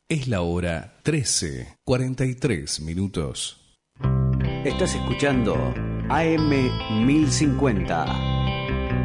Es la hora 13:43. Estás escuchando AM 1050.